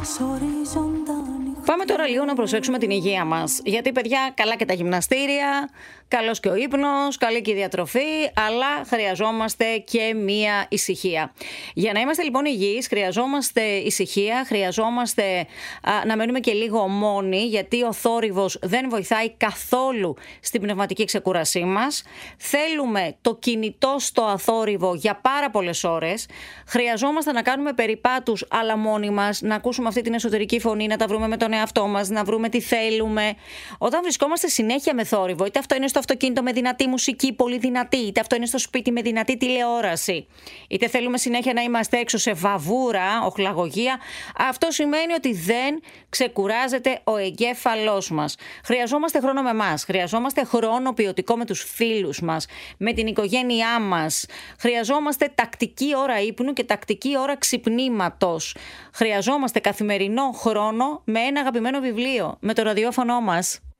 Πάμε τώρα λίγο να προσέξουμε την υγεία μας. Γιατί, παιδιά, καλά και τα γυμναστήρια, καλός και ο ύπνος, καλή και η διατροφή, αλλά χρειαζόμαστε και μία ησυχία. Για να είμαστε λοιπόν υγιείς, χρειαζόμαστε ησυχία, χρειαζόμαστε να μένουμε και λίγο μόνοι, γιατί ο θόρυβος δεν βοηθάει καθόλου στην πνευματική ξεκούρασή μας. Θέλουμε το κινητό στο αθόρυβο για πάρα πολλές ώρες. Χρειαζόμαστε να κάνουμε περιπάτους, αλλά μόνοι μας, να ακούσουμε αυτή την εσωτερική φωνή, να τα βρούμε με τον εαυτό μας, να βρούμε τι θέλουμε. Όταν βρισκόμαστε συνέχεια με θόρυβο, είτε αυτό είναι στο αυτοκίνητο με δυνατή μουσική, πολύ δυνατή, είτε αυτό είναι στο σπίτι με δυνατή τηλεόραση, είτε θέλουμε συνέχεια να είμαστε έξω σε βαβούρα, οχλαγωγία, αυτό σημαίνει ότι δεν ξεκουράζεται ο εγκέφαλός μας. Χρειαζόμαστε χρόνο με εμάς, χρειαζόμαστε χρόνο ποιοτικό με τους φίλους μας, με την οικογένειά μας. Χρειαζόμαστε τακτική ώρα ύπνου και τακτική ώρα ξυπνήματος. Χρειαζόμαστε καθημερινό χρόνο με ένα αγαπημένο βιβλίο, με το ραδιόφωνο μας.